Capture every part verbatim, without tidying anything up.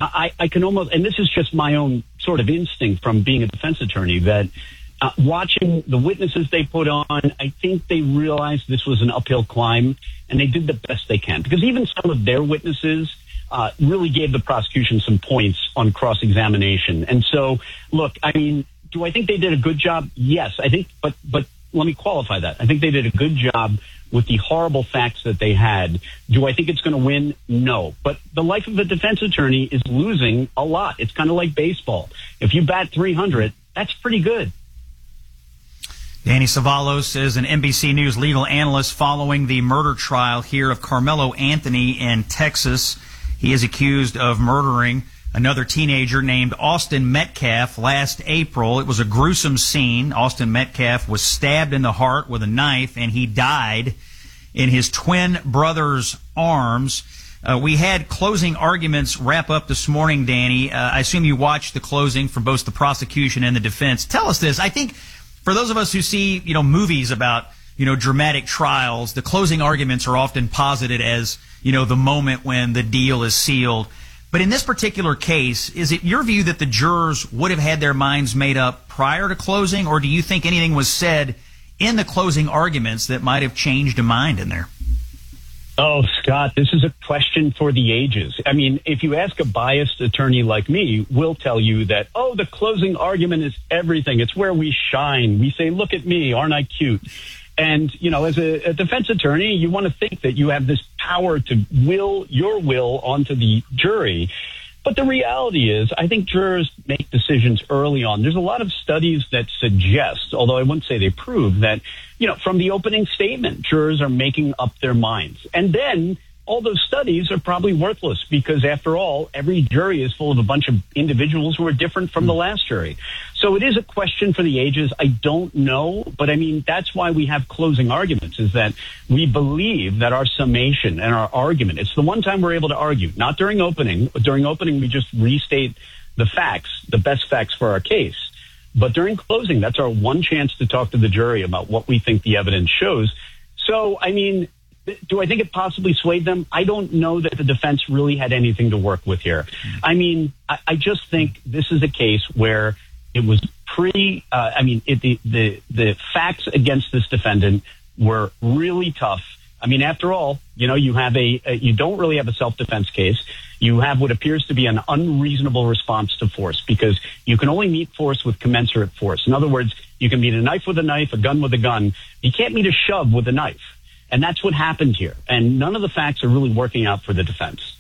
I, I can almost, and this is just my own sort of instinct from being a defense attorney, that uh, watching the witnesses they put on, I think they realized this was an uphill climb, and they did the best they can. Because even some of their witnesses uh, really gave the prosecution some points on cross-examination. And so, look, I mean, do I think they did a good job? Yes, I think, but but let me qualify that. I think they did a good job with the horrible facts that they had. Do I think it's going to win? No. But the life of a defense attorney is losing a lot. It's kind of like baseball. If you bat three hundred, that's pretty good. Danny Cevallos is an N B C News legal analyst following the murder trial here of Carmelo Anthony in Texas. He is accused of murdering another teenager named Austin Metcalf last April. It was a gruesome scene. Austin Metcalf was stabbed in the heart with a knife, and he died in his twin brother's arms. Uh, we had closing arguments wrap up this morning, Danny. Uh, I assume you watched the closing from both the prosecution and the defense. Tell us this. I think for those of us who see, you know, movies about, you know, dramatic trials, the closing arguments are often posited as, you know, the moment when the deal is sealed. But in this particular case, is it your view that the jurors would have had their minds made up prior to closing, or do you think anything was said in the closing arguments that might have changed a mind in there? Oh, Scott, this is a question for the ages. I mean, if you ask a biased attorney like me, we'll tell you that, oh, the closing argument is everything. It's where we shine. We say, look at me, aren't I cute? And, you know, as a, a defense attorney, you want to think that you have this power to will your will onto the jury. But the reality is, I think jurors make decisions early on. There's a lot of studies that suggest, although I wouldn't say they prove, that, you know, from the opening statement, jurors are making up their minds. And then all those studies are probably worthless because, after all, every jury is full of a bunch of individuals who are different from the last jury. So it is a question for the ages. I don't know, but I mean, that's why we have closing arguments, is that we believe that our summation and our argument, it's the one time we're able to argue, not during opening. During opening, we just restate the facts, the best facts for our case. But during closing, that's our one chance to talk to the jury about what we think the evidence shows. So, I mean, do I think it possibly swayed them? I don't know that the defense really had anything to work with here. I mean, I, I just think this is a case where it was pretty, uh, I mean, it, the, the, the facts against this defendant were really tough. I mean, after all, you know, you have a, a you don't really have a self-defense case. You have what appears to be an unreasonable response to force, because you can only meet force with commensurate force. In other words, you can meet a knife with a knife, a gun with a gun. You can't meet a shove with a knife. And that's what happened here. And none of the facts are really working out for the defense.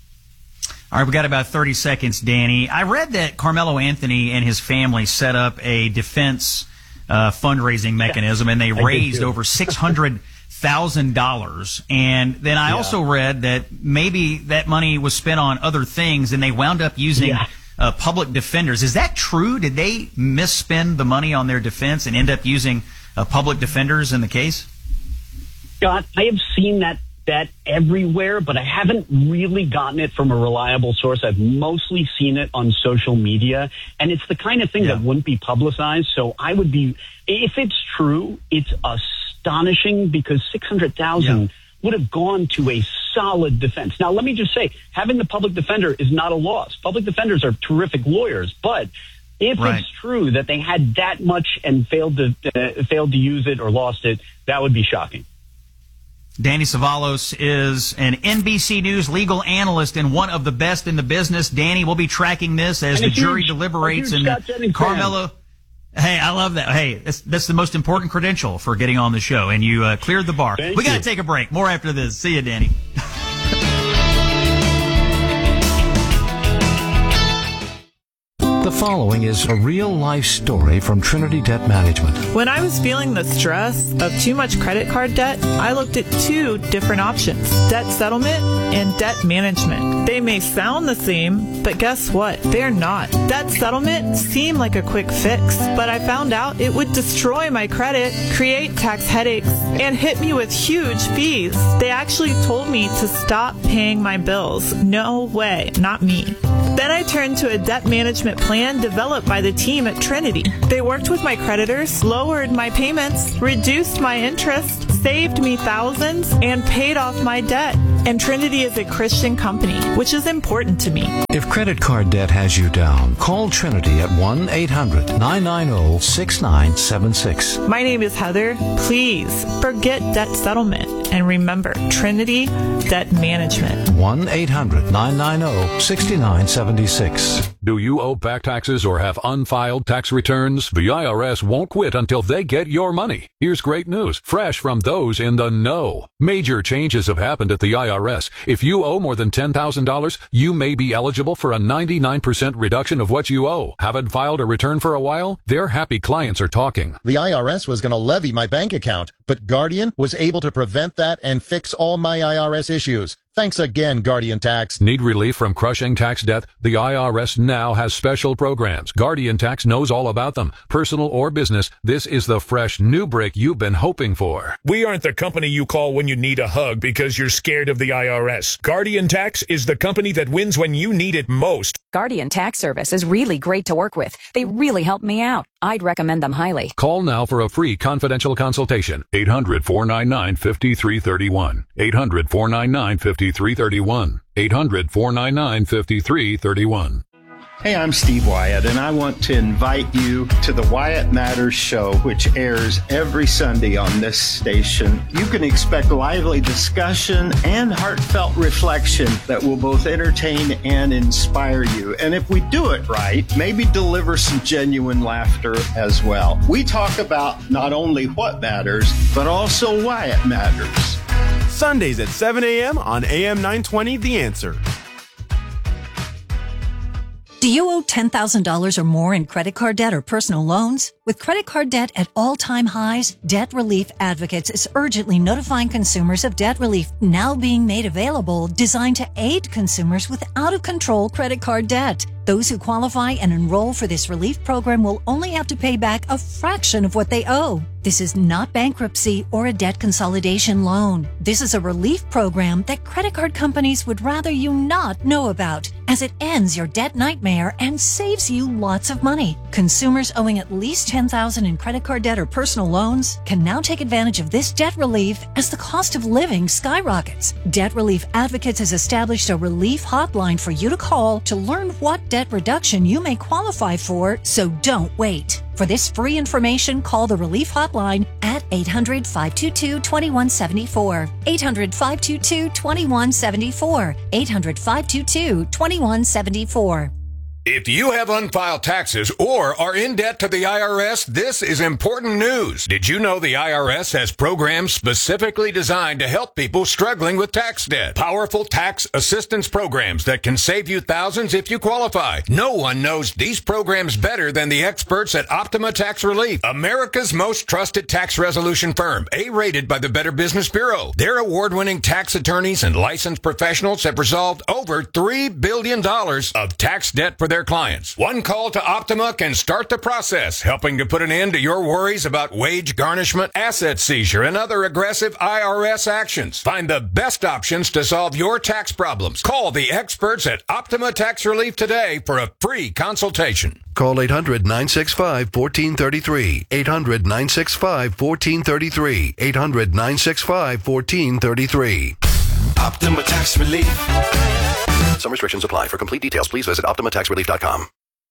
All right, we got about thirty seconds, Danny. I read that Carmelo Anthony and his family set up a defense uh, fundraising mechanism, and they I raised over six hundred thousand dollars. And then I yeah. also read that maybe that money was spent on other things, and they wound up using yeah. uh, public defenders. Is that true? Did they misspend the money on their defense and end up using uh, public defenders in the case? Scott, I have seen that that everywhere, but I haven't really gotten it from a reliable source. I've mostly seen it on social media, and it's the kind of thing yeah. that wouldn't be publicized. So I would be, if it's true, it's astonishing, because six hundred thousand dollars yeah. would have gone to a solid defense. Now, let me just say, having the public defender is not a loss. Public defenders are terrific lawyers, but if right. it's true that they had that much and failed to uh, failed to use it or lost it, that would be shocking. Danny Cevallos is an N B C News legal analyst and one of the best in the business. Danny, we'll be tracking this as the jury huge, deliberates. And Carmelo, hey, I love that. Hey, that's, that's the most important credential for getting on the show, and you uh, cleared the bar. Thank we got to you. take a break. More after this. See you, Danny. The following is a real-life story from Trinity Debt Management. When I was feeling the stress of too much credit card debt, I looked at two different options: debt settlement and debt management. They may sound the same, but guess what? They're not. Debt settlement seemed like a quick fix, but I found out it would destroy my credit, create tax headaches, and hit me with huge fees. They actually told me to stop paying my bills. No way, not me. Then I turned to a debt management plan developed by the team at Trinity. They worked with my creditors, lowered my payments, reduced my interest, saved me thousands, and paid off my debt. And Trinity is a Christian company, which is important to me. If credit card debt has you down, call Trinity at one eight hundred nine nine zero six nine seven six. My name is Heather. Please forget debt settlement and remember Trinity Debt Management. one eight hundred nine nine zero six nine seven six. Do you owe back taxes or have unfiled tax returns? The I R S won't quit until they get your money. Here's great news, fresh from those in the know. Major changes have happened at the I R S. If you owe more than ten thousand dollars, you may be eligible for a ninety-nine percent reduction of what you owe. Haven't filed a return for a while? Their happy clients are talking. The I R S was going to levy my bank account, but Guardian was able to prevent that and fix all my I R S issues. Thanks again, Guardian Tax. Need relief from crushing tax debt? The I R S now has special programs. Guardian Tax knows all about them. Personal or business, this is the fresh new break you've been hoping for. We aren't the company you call when you need a hug because you're scared of the I R S. Guardian Tax is the company that wins when you need it most. Guardian Tax Service is really great to work with. They really helped me out. I'd recommend them highly. Call now for a free confidential consultation. eight hundred four nine nine five three three one. eight hundred four nine nine five three three one. eight hundred four nine nine five three three one. Hey, I'm Steve Wyatt, and I want to invite you to the Wyatt Matters Show, which airs every Sunday on this station. You can expect lively discussion and heartfelt reflection that will both entertain and inspire you. And if we do it right, maybe deliver some genuine laughter as well. We talk about not only what matters, but also why it matters. Sundays at seven a.m. on A M nine twenty, The Answer. Do you owe ten thousand dollars or more in credit card debt or personal loans? With credit card debt at all-time highs, Debt Relief Advocates is urgently notifying consumers of debt relief now being made available, designed to aid consumers with out-of-control credit card debt. Those who qualify and enroll for this relief program will only have to pay back a fraction of what they owe. This is not bankruptcy or a debt consolidation loan. This is a relief program that credit card companies would rather you not know about, as it ends your debt nightmare and saves you lots of money. Consumers owing at least ten thousand dollars in credit card debt or personal loans can now take advantage of this debt relief as the cost of living skyrockets. Debt Relief Advocates has established a relief hotline for you to call to learn what debt reduction you may qualify for, so don't wait. For this free information, call the Relief Hotline at eight hundred five two two two one seven four. eight hundred five two two two one seven four. eight hundred five two two two one seven four. If you have unfiled taxes or are in debt to the I R S, this is important news. Did you know the I R S has programs specifically designed to help people struggling with tax debt? Powerful tax assistance programs that can save you thousands if you qualify. No one knows these programs better than the experts at Optima Tax Relief, America's most trusted tax resolution firm, A-rated by the Better Business Bureau. Their award-winning tax attorneys and licensed professionals have resolved over three billion dollars of tax debt for their clients. One call to Optima can start the process, helping to put an end to your worries about wage garnishment, asset seizure, and other aggressive I R S actions. Find the best options to solve your tax problems. Call the experts at Optima Tax Relief today for a free consultation. Call eight hundred nine six five one four three three. eight hundred nine six five one four three three. eight hundred nine six five one four three three. Optima Tax Relief. Some restrictions apply. For complete details, please visit optima tax relief dot com.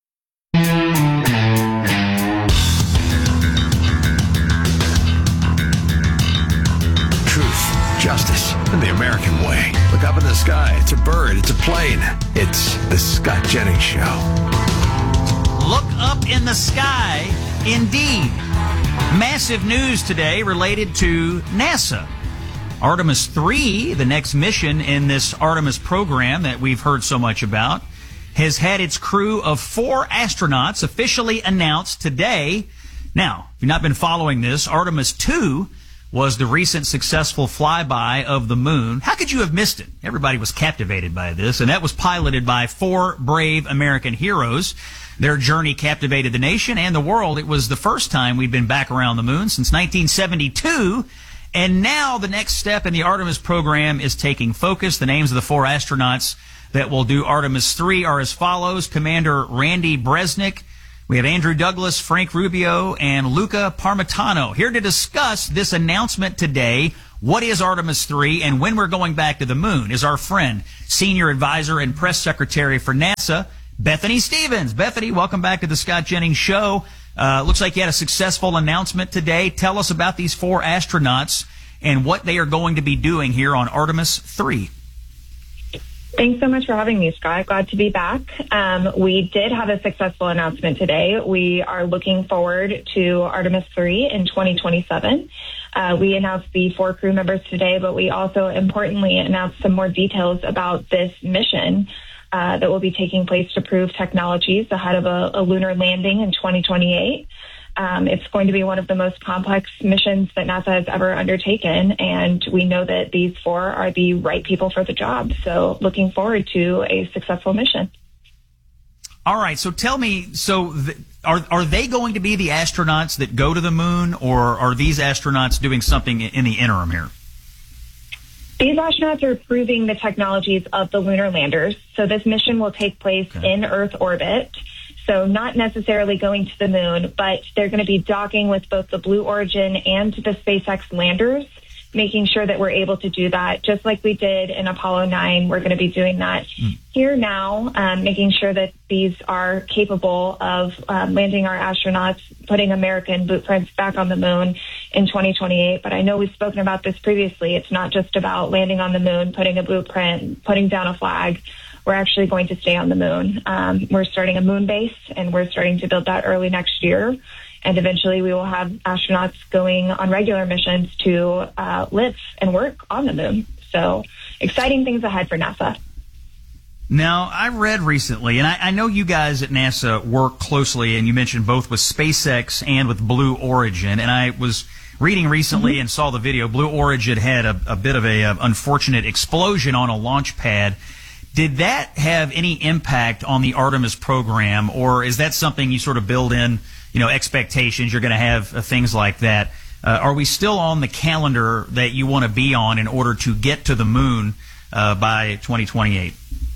Truth, justice, and the American way. Look up in the sky. It's a bird. It's a plane. It's the Scott Jennings Show. Look up in the sky, indeed. Massive news today related to NASA. Artemis three, the next mission in this Artemis program that we've heard so much about, has had its crew of four astronauts officially announced today. Now, if you've not been following this, Artemis two was the recent successful flyby of the moon. How could you have missed it? Everybody was captivated by this, and that was piloted by four brave American heroes. Their journey captivated the nation and the world. It was the first time we'd been back around the moon since nineteen seventy-two. And now the next step in the Artemis program is taking focus. The names of the four astronauts that will do Artemis three are as follows. Commander Randy Bresnik. We have Andrew Douglas, Frank Rubio, and Luca Parmitano. Here to discuss this announcement today What is Artemis three and when we're going back to the moon is our friend, Senior Advisor and Press Secretary for NASA, Bethany Stevens. Bethany, welcome back to the Scott Jennings Show. Uh, looks like you had a successful announcement today. Tell us about these four astronauts and what they are going to be doing here on Artemis three. Thanks so much for having me, Scott. Glad to be back. Um, we did have a successful announcement today. We are looking forward to Artemis three in twenty twenty-seven. Uh, we announced the four crew members today, but we also importantly announced some more details about this mission uh, that will be taking place to prove technologies ahead of a, a lunar landing in twenty twenty-eight. Um, it's going to be one of the most complex missions that NASA has ever undertaken, and we know that these four are the right people for the job. So looking forward to a successful mission. All right, so tell me, so th- are are they going to be the astronauts that go to the moon, or are these astronauts doing something in the interim here? These astronauts are proving the technologies of the lunar landers. So this mission will take place okay. in Earth orbit. So not necessarily going to the moon, but they're going to be docking with both the Blue Origin and the SpaceX landers, making sure that we're able to do that just like we did in Apollo nine. We're going to be doing that mm. here now, um, making sure that these are capable of um, landing our astronauts, putting American bootprints back on the moon in twenty twenty-eight. But I know we've spoken about this previously. It's not just about landing on the moon, putting a bootprint, putting down a flag. We're actually going to stay on the moon. Um, we're starting a moon base, and we're starting to build that early next year. And eventually we will have astronauts going on regular missions to uh, live and work on the moon. So exciting things ahead for NASA. Now, I read recently, and I, I know you guys at NASA work closely, and you mentioned both with SpaceX and with Blue Origin, and I was reading recently mm-hmm. and saw the video. Blue Origin had a, a bit of a, a unfortunate explosion on a launch pad. Did that have any impact on the Artemis program, or is that something you sort of build in, you know, expectations you're going to have uh, things like that? Uh, are we still on the calendar that you want to be on in order to get to the moon uh, by twenty twenty-eight?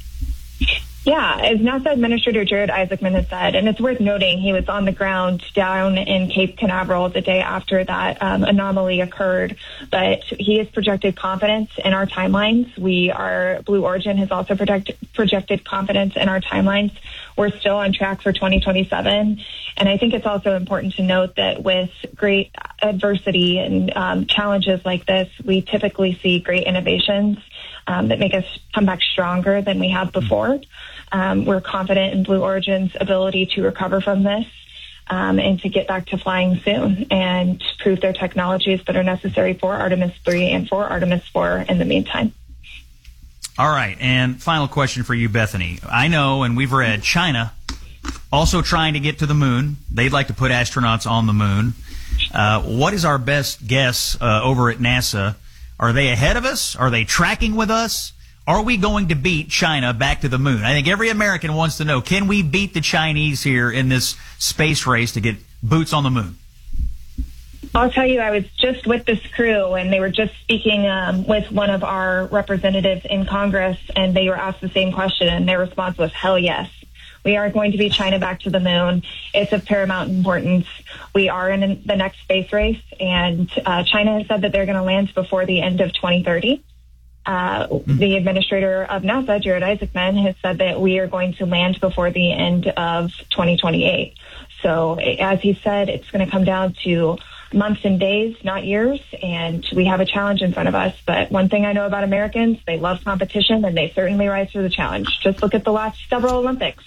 Yeah, as NASA Administrator Jared Isaacman has said, and it's worth noting, he was on the ground down in Cape Canaveral the day after that um, anomaly occurred, but he has projected confidence in our timelines. We are, Blue Origin has also project, projected confidence in our timelines. We're still on track for twenty twenty-seven, and I think it's also important to note that with great adversity and um, challenges like this, we typically see great innovations um, that make us come back stronger than we have before. Um, we're confident in Blue Origin's ability to recover from this um, and to get back to flying soon and prove their technologies that are necessary for Artemis three and for Artemis four in the meantime. All right, and final question for you, Bethany. I know, and we've read, China also trying to get to the moon. They'd like to put astronauts on the moon. Uh, what is our best guess uh, over at NASA? Are they ahead of us? Are they tracking with us? Are we going to beat China back to the moon? I think every American wants to know, can we beat the Chinese here in this space race to get boots on the moon? I'll tell you, I was just with this crew, and they were just speaking um, with one of our representatives in Congress, and they were asked the same question, and their response was, hell yes. We are going to beat China back to the moon. It's of paramount importance. We are in the next space race, and uh, China has said that they're going to land before the end of twenty thirty. Uh, the administrator of NASA, Jared Isaacman, has said that we are going to land before the end of twenty twenty-eight. So as he said, it's going to come down to months and days, not years, and we have a challenge in front of us. But one thing I know about Americans, they love competition, and they certainly rise to the challenge. Just look at the last several Olympics.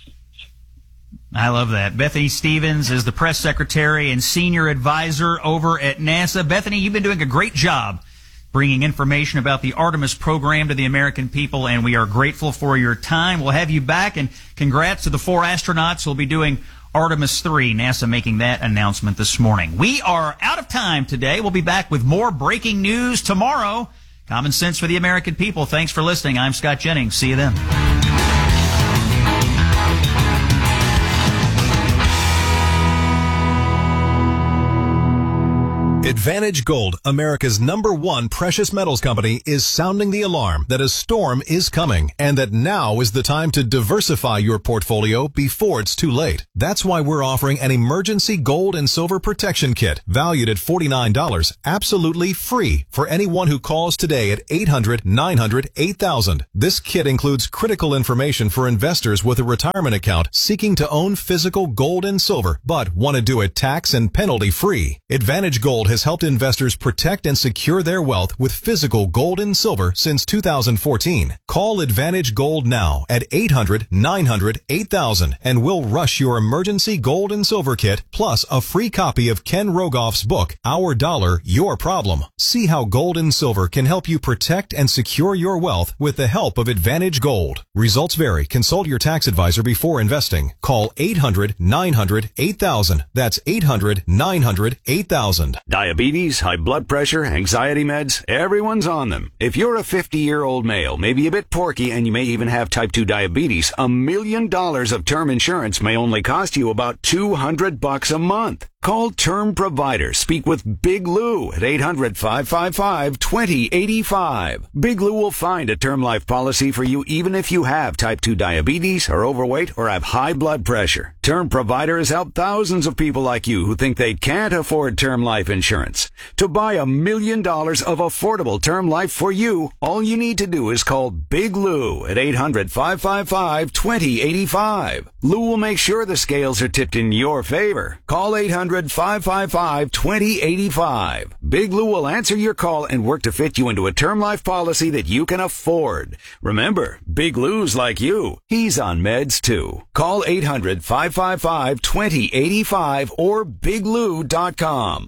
I love that. Bethany Stevens is the press secretary and senior advisor over at NASA. Bethany, you've been doing a great job bringing information about the Artemis program to the American people, and we are grateful for your time. We'll have you back, and congrats to the four astronauts who will be doing Artemis three, NASA making that announcement this morning. We are out of time today. We'll be back with more breaking news tomorrow. Common sense for the American people. Thanks for listening. I'm Scott Jennings. See you then. Advantage Gold, America's number one precious metals company, is sounding the alarm that a storm is coming and that now is the time to diversify your portfolio before it's too late. That's why we're offering an emergency gold and silver protection kit valued at forty-nine dollars, absolutely free for anyone who calls today at eight hundred, nine hundred, eight thousand. This kit includes critical information for investors with a retirement account seeking to own physical gold and silver, but want to do it tax and penalty free. Advantage Gold has helped investors protect and secure their wealth with physical gold and silver since two thousand fourteen. Call Advantage Gold now at eight hundred, nine hundred, eight thousand and we'll rush your emergency gold and silver kit plus a free copy of Ken Rogoff's book, Our Dollar, Your Problem. See how gold and silver can help you protect and secure your wealth with the help of Advantage Gold. Results vary. Consult your tax advisor before investing. Call eight hundred, nine hundred, eight thousand. That's eight hundred, nine hundred, eight thousand. Diabetes, high blood pressure, anxiety meds, everyone's on them. If you're a fifty-year-old male, maybe a bit porky, and you may even have type two diabetes, a million dollars of term insurance may only cost you about two hundred bucks a month. Call Term Provider. Speak with Big Lou at eight hundred, five five five, two zero eight five. Big Lou will find a term life policy for you even if you have type two diabetes, are overweight, or have high blood pressure. Term Provider has helped thousands of people like you who think they can't afford term life insurance. To buy a million dollars of affordable term life for you, all you need to do is call Big Lou at eight hundred, five five five, two zero eight five. Lou will make sure the scales are tipped in your favor. Call eight hundred, five five five, two zero eight five. Big Lou will answer your call and work to fit you into a term life policy that you can afford. Remember, Big Lou's like you. He's on meds too. Call eight hundred, five five five, two zero eight five or big lou dot com.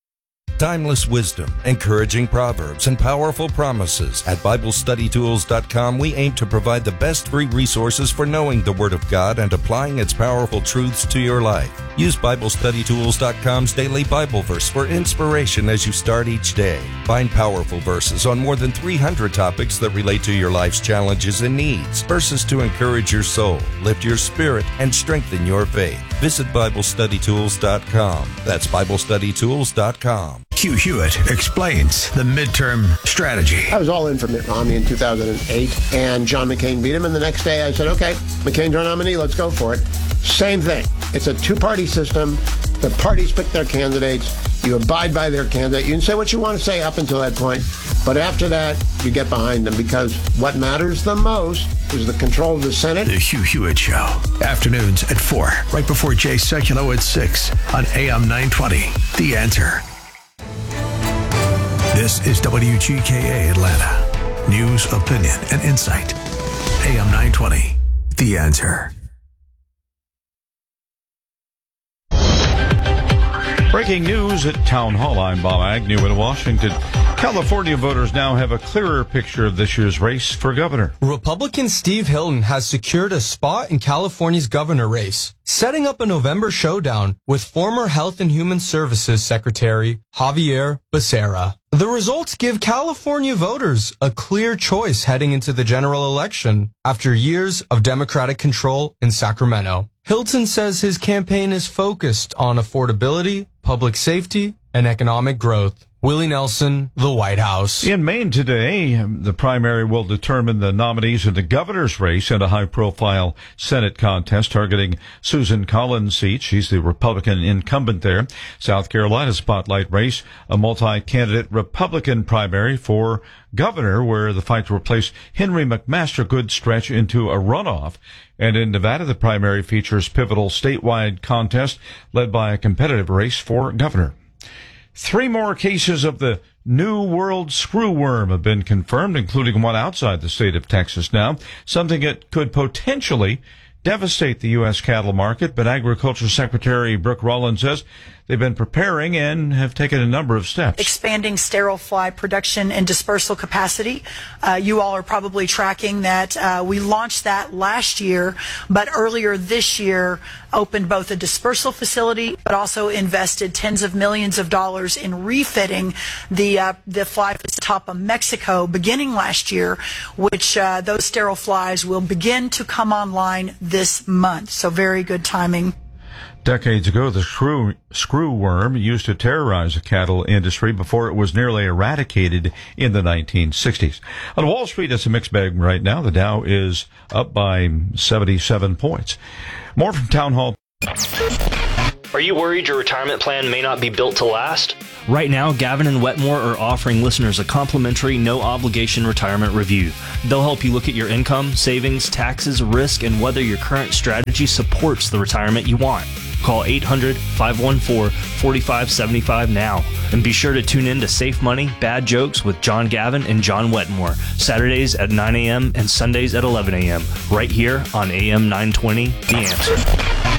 Timeless wisdom, encouraging proverbs, and powerful promises. At Bible Study Tools dot com, we aim to provide the best free resources for knowing the Word of God and applying its powerful truths to your life. Use Bible Study Tools dot com's daily Bible verse for inspiration as you start each day. Find powerful verses on more than three hundred topics that relate to your life's challenges and needs. Verses to encourage your soul, lift your spirit, and strengthen your faith. Visit Bible Study Tools dot com. That's Bible Study Tools dot com. Hugh Hewitt explains the midterm strategy. I was all in for Mitt Romney in two thousand eight, and John McCain beat him, and the next day I said, okay, McCain's our nominee, let's go for it. Same thing. It's a two-party system. The parties pick their candidates. You abide by their candidate. You can say what you want to say up until that point, but after that, you get behind them, because what matters the most is the control of the Senate. The Hugh Hewitt Show. Afternoons at four, right before Jay Sekulow at six on A M nine twenty. The Answer. This is W G K A Atlanta. News, opinion, and insight. A M nine twenty. The Answer. Breaking news at Town Hall. I'm Bob Agnew in Washington. California voters now have a clearer picture of this year's race for governor. Republican Steve Hilton has secured a spot in California's governor race, setting up a November showdown with former Health and Human Services Secretary Javier Becerra. The results give California voters a clear choice heading into the general election after years of Democratic control in Sacramento. Hilton says his campaign is focused on affordability, public safety, and economic growth. Willie Nelson, the White House. In Maine today, the primary will determine the nominees in the governor's race in a high-profile Senate contest targeting Susan Collins' seat. She's the Republican incumbent there. South Carolina spotlight race, a multi-candidate Republican primary for governor, where the fight to replace Henry McMaster could stretch into a runoff. And in Nevada, the primary features pivotal statewide contest led by a competitive race for governor. Three more cases of the New World screwworm have been confirmed, including one outside the state of Texas now, something that could potentially devastate the U S cattle market. But Agriculture Secretary Brooke Rollins says they've been preparing and have taken a number of steps. Expanding sterile fly production and dispersal capacity. Uh, you all are probably tracking that uh, we launched that last year, but earlier this year opened both a dispersal facility, but also invested tens of millions of dollars in refitting the uh, the fly at the top of Mexico beginning last year, which uh, those sterile flies will begin to come online this month. So very good timing. Decades ago, the screw, screw worm used to terrorize the cattle industry before it was nearly eradicated in the nineteen sixties. On Wall Street, it's a mixed bag right now. The Dow is up by seventy-seven points. More from Town Hall. Are you worried your retirement plan may not be built to last? Right now, Gavin and Wetmore are offering listeners a complimentary, no-obligation retirement review. They'll help you look at your income, savings, taxes, risk, and whether your current strategy supports the retirement you want. Call eight hundred, five one four, four five seven five now. And be sure to tune in to Safe Money, Bad Jokes with John Gavin and John Wetmore, Saturdays at nine a.m. and Sundays at eleven a.m. right here on A M nine twenty, The Answer.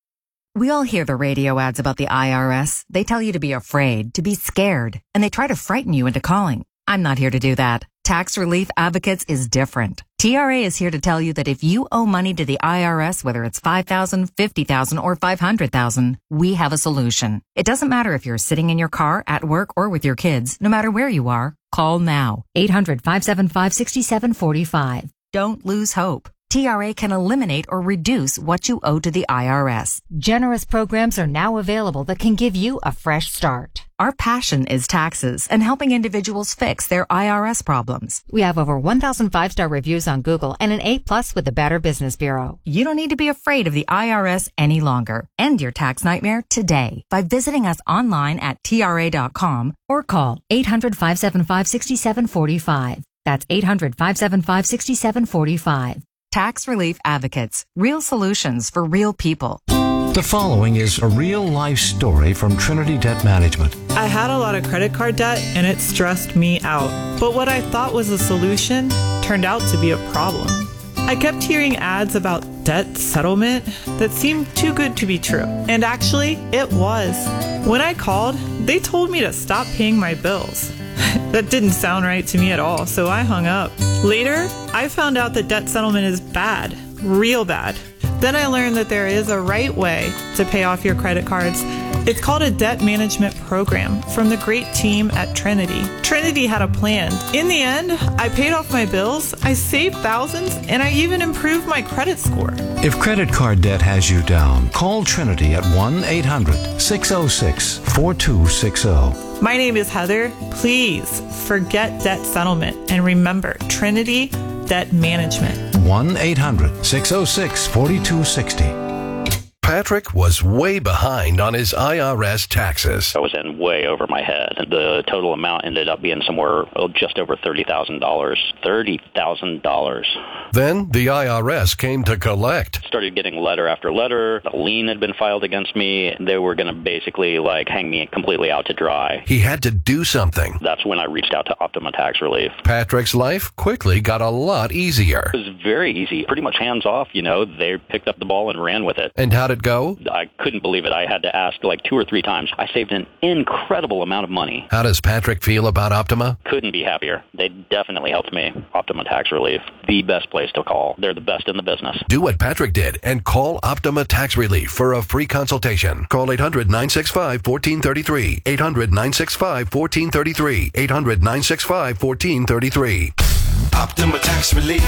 We all hear the radio ads about the I R S. They tell you to be afraid, to be scared, and they try to frighten you into calling. I'm not here to do that. Tax Relief Advocates is different. T R A is here to tell you that if you owe money to the I R S, whether it's five thousand dollars, fifty thousand dollars, or five hundred thousand dollars, we have a solution. It doesn't matter if you're sitting in your car, at work, or with your kids. No matter where you are, call now. eight hundred, five seven five, six seven four five. Don't lose hope. T R A can eliminate or reduce what you owe to the I R S. Generous programs are now available that can give you a fresh start. Our passion is taxes and helping individuals fix their I R S problems. We have over one thousand five-star reviews on Google and an A plus with the Better Business Bureau. You don't need to be afraid of the I R S any longer. End your tax nightmare today by visiting us online at T R A dot com or call eight hundred, five seven five, six seven four five. That's eight hundred, five seven five, six seven four five. Tax Relief Advocates. Real solutions for real people. The following is a real-life story from Trinity Debt Management. I had a lot of credit card debt and it stressed me out. But what I thought was a solution turned out to be a problem. I kept hearing ads about debt settlement that seemed too good to be true. And actually, it was. When I called, they told me to stop paying my bills. That didn't sound right to me at all, so I hung up. Later, I found out that debt settlement is bad, real bad. Then I learned that there is a right way to pay off your credit cards. It's called a debt management program from the great team at Trinity. Trinity had a plan. In the end, I paid off my bills, I saved thousands, and I even improved my credit score. If credit card debt has you down, call Trinity at one eight hundred, six oh six, four two six oh. My name is Heather. Please forget debt settlement and remember Trinity Debt Management. one eight hundred, six oh six, four two six oh. Patrick was way behind on his I R S taxes. I was in way over my head. The total amount ended up being somewhere oh, just over thirty thousand dollars. thirty thousand dollars. Then the I R S came to collect. Started getting letter after letter. A lien had been filed against me. They were going to basically like hang me completely out to dry. He had to do something. That's when I reached out to Optima Tax Relief. Patrick's life quickly got a lot easier. It was very easy. Pretty much hands off, you know. They picked up the ball and ran with it. And how did it go? I couldn't believe it. I had to ask like two or three times. I saved an incredible amount of money. How does Patrick feel about Optima? Couldn't be happier. They definitely helped me. Optima Tax Relief, the best place to call. They're the best in the business. Do what Patrick did and call Optima Tax Relief for a free consultation. Call eight hundred, nine six five, one four three three. eight hundred, nine six five, one four three three. eight hundred, nine six five, one four three three. Optima Tax Relief.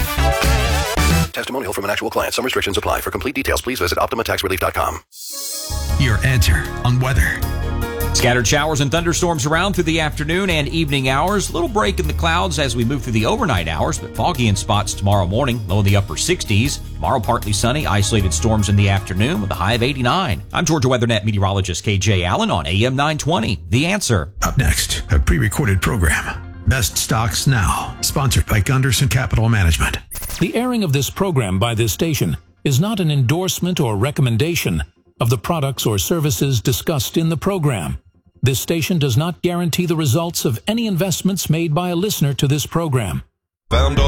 Testimonial from an actual client. Some restrictions apply. For complete details, please visit optima tax relief dot com. Your answer on weather. Scattered showers and thunderstorms around through the afternoon and evening hours. Little break in the clouds as we move through the overnight hours, but foggy in spots tomorrow morning, low in the upper sixties. Tomorrow, partly sunny, isolated storms in the afternoon with a high of eighty-nine. I'm Georgia WeatherNet meteorologist K J Allen on A M nine twenty. The Answer. Up next, a pre-recorded program. Best Stocks Now, sponsored by Gunderson Capital Management. The airing of this program by this station is not an endorsement or recommendation of the products or services discussed in the program. This station does not guarantee the results of any investments made by a listener to this program. Found